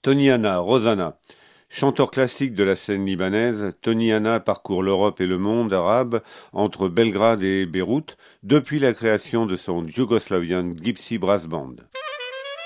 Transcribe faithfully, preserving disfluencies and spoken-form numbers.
Tony Hanna, Rosanna. Chanteur classique de la scène libanaise, Tony Hanna parcourt l'Europe et le monde arabe entre Belgrade et Beyrouth depuis la création de son Yugoslavian Gypsy Brass Band.